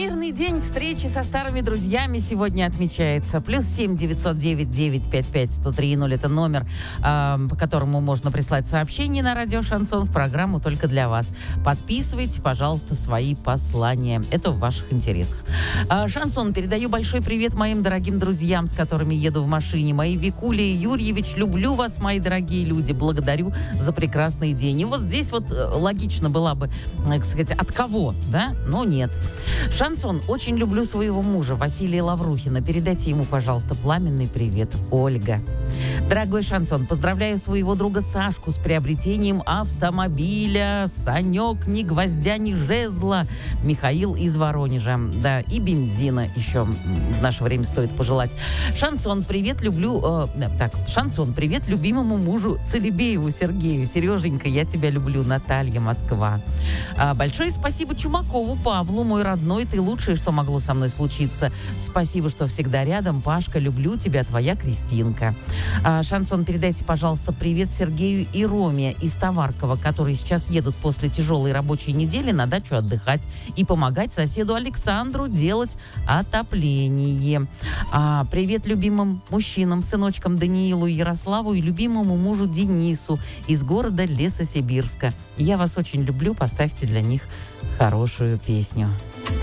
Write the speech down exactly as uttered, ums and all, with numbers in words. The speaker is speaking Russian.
Всемирный день встречи со старыми друзьями сегодня отмечается. Плюс семь девятьсот девять девять пять пять сто три ноль это номер, э, по которому можно прислать сообщение на радио Шансон в программу только для вас. Подписывайте, пожалуйста, свои послания. Это в ваших интересах. Э, Шансон, передаю большой привет моим дорогим друзьям, с которыми еду в машине. Мои Викулия Юрьевич, люблю вас, мои дорогие люди. Благодарю за прекрасный день. И вот здесь вот э, логично была бы, э, так сказать, от кого, да? Но нет. Шансон, очень люблю своего мужа Василия Лаврухина. Передайте ему, пожалуйста, пламенный привет. Ольга. Дорогой Шансон, поздравляю своего друга Сашку с приобретением автомобиля. Санек, ни гвоздя, ни жезла. Михаил из Воронежа. Да, и бензина еще в наше время стоит пожелать. Шансон, привет, люблю... Э, так, Шансон, привет любимому мужу Целебееву Сергею. Сереженька, я тебя люблю. Наталья, Москва. А, большое спасибо Чумакову Павлу, мой родной. Ты лучшее, что могло со мной случиться. Спасибо, что всегда рядом. Пашка, люблю тебя, твоя Кристинка. А, Шансон, передайте, пожалуйста, привет Сергею и Роме из Товаркова, которые сейчас едут после тяжелой рабочей недели на дачу отдыхать и помогать соседу Александру делать отопление. А, привет любимым мужчинам, сыночкам Даниилу и Ярославу и любимому мужу Денису из города Лесосибирска. Я вас очень люблю, поставьте для них хорошую песню.